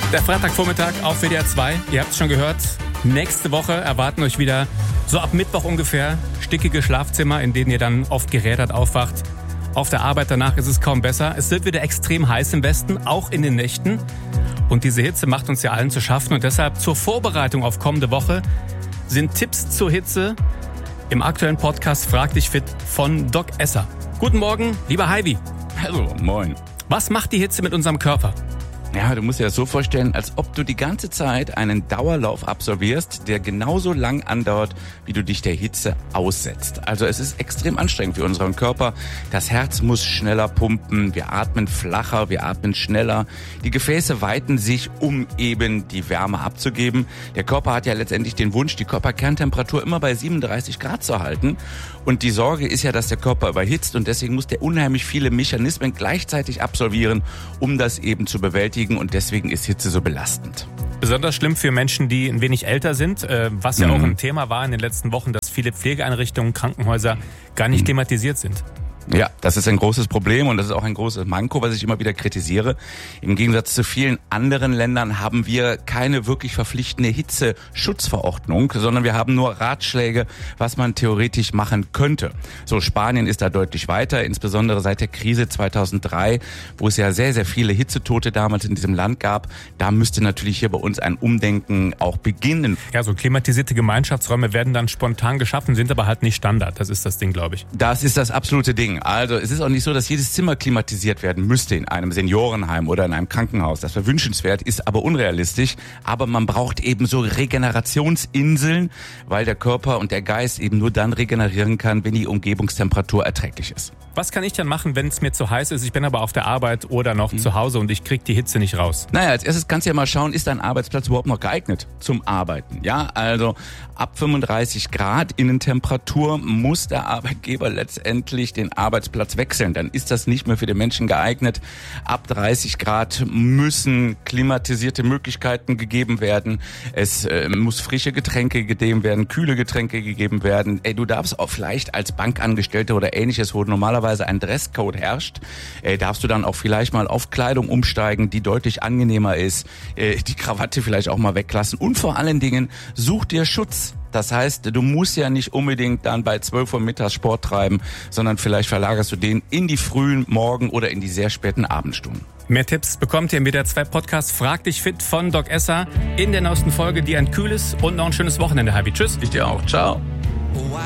Der Freitagvormittag auf WDR 2. Ihr habt es schon gehört. Nächste Woche erwarten euch wieder so ab Mittwoch ungefähr stickige Schlafzimmer, in denen ihr dann oft gerädert aufwacht. Auf der Arbeit danach ist es kaum besser. Es wird wieder extrem heiß im Westen, auch in den Nächten. Und diese Hitze macht uns ja allen zu schaffen. Und deshalb zur Vorbereitung auf kommende Woche sind Tipps zur Hitze im aktuellen Podcast Frag dich fit von Doc Esser. Guten Morgen, lieber Heivi. Hallo, moin. Was macht die Hitze mit unserem Körper? Ja, du musst dir das so vorstellen, als ob du die ganze Zeit einen Dauerlauf absolvierst, der genauso lang andauert, wie du dich der Hitze aussetzt. Also es ist extrem anstrengend für unseren Körper. Das Herz muss schneller pumpen, wir atmen flacher, wir atmen schneller. Die Gefäße weiten sich, um eben die Wärme abzugeben. Der Körper hat ja letztendlich den Wunsch, die Körperkerntemperatur immer bei 37 Grad zu halten. Und die Sorge ist ja, dass der Körper überhitzt und deswegen muss der unheimlich viele Mechanismen gleichzeitig absolvieren, um das eben zu bewältigen. Und deswegen ist Hitze so belastend. Besonders schlimm für Menschen, die ein wenig älter sind, was ja auch ein Thema war in den letzten Wochen, dass viele Pflegeeinrichtungen, Krankenhäuser gar nicht klimatisiert sind. Ja, das ist ein großes Problem und das ist auch ein großes Manko, was ich immer wieder kritisiere. Im Gegensatz zu vielen anderen Ländern haben wir keine wirklich verpflichtende Hitzeschutzverordnung, sondern wir haben nur Ratschläge, was man theoretisch machen könnte. So, Spanien ist da deutlich weiter, insbesondere seit der Krise 2003, wo es ja sehr, sehr viele Hitzetote damals in diesem Land gab. Da müsste natürlich hier bei uns ein Umdenken auch beginnen. Ja, so klimatisierte Gemeinschaftsräume werden dann spontan geschaffen, sind aber halt nicht Standard. Das ist das Ding, glaube ich. Das ist das absolute Ding. Also es ist auch nicht so, dass jedes Zimmer klimatisiert werden müsste in einem Seniorenheim oder in einem Krankenhaus. Das wäre wünschenswert, ist aber unrealistisch. Aber man braucht eben so Regenerationsinseln, weil der Körper und der Geist eben nur dann regenerieren kann, wenn die Umgebungstemperatur erträglich ist. Was kann ich dann machen, wenn es mir zu heiß ist? Ich bin aber auf der Arbeit oder noch zu Hause und ich kriege die Hitze nicht raus. Naja, als erstes kannst du ja mal schauen, ist dein Arbeitsplatz überhaupt noch geeignet zum Arbeiten? Ja, also ab 35 Grad Innentemperatur muss der Arbeitgeber letztendlich den Arbeitsplatz wechseln. Dann ist das nicht mehr für den Menschen geeignet. Ab 30 Grad müssen klimatisierte Möglichkeiten gegeben werden. Es muss frische Getränke gegeben werden, kühle Getränke gegeben werden. Du darfst auch vielleicht als Bankangestellter oder ähnliches, wo normalerweise ein Dresscode herrscht, darfst du dann auch vielleicht mal auf Kleidung umsteigen, die deutlich angenehmer ist, die Krawatte vielleicht auch mal weglassen und vor allen Dingen such dir Schutz. Das heißt, du musst ja nicht unbedingt dann bei 12 Uhr mittags Sport treiben, sondern vielleicht verlagerst du den in die frühen Morgen- oder in die sehr späten Abendstunden. Mehr Tipps bekommt ihr im WDR 2 Podcast Frag dich fit von Doc Esser in der neuesten Folge, die ein kühles und noch ein schönes Wochenende hat. Tschüss. Ich dir auch. Ciao.